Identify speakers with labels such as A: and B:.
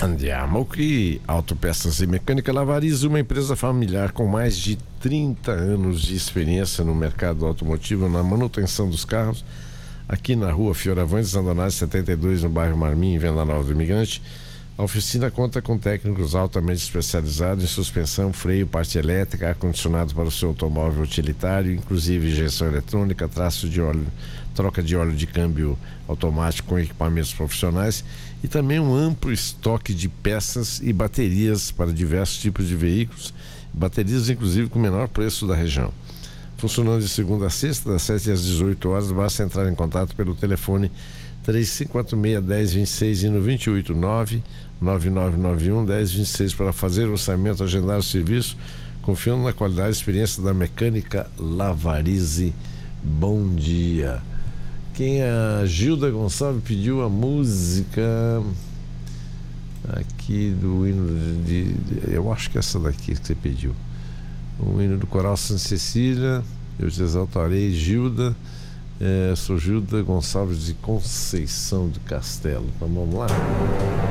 A: Andiamo qui, Autopeças e Mecânica Lavarize, uma empresa familiar com mais de 30 anos de experiência no mercado automotivo, na manutenção dos carros, aqui na rua Fioravante, Andonazzi 72, no bairro Martim, em Venda Nova do Imigrante. A oficina conta com técnicos altamente especializados em suspensão, freio, parte elétrica, ar-condicionado para o seu automóvel utilitário, inclusive injeção eletrônica, traço de óleo, troca de óleo de câmbio automático com equipamentos profissionais e também um amplo estoque de peças e baterias para diversos tipos de veículos, baterias inclusive com o menor preço da região. Funcionando de segunda a sexta, das 7 às 18 horas, basta entrar em contato pelo telefone 3546-1026 e no 289-9991-1026 para fazer o orçamento, agendar o serviço, confiando na qualidade e experiência da Mecânica Lavarize. Bom dia. Quem a Gilda Gonçalves pediu a música aqui do hino eu acho que é essa daqui que você pediu, o hino do Coral Santa Cecília. Eu te exaltarei, Gilda. Sou Gilda Gonçalves de Conceição do Castelo. Então vamos lá.